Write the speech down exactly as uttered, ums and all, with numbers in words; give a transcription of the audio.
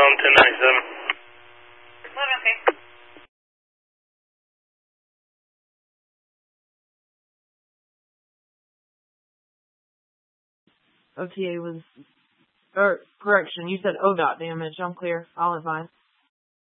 on ten ninety-seven. Okay. O T A was, or correction, you said O D O T damage. I'm clear. I'll advise.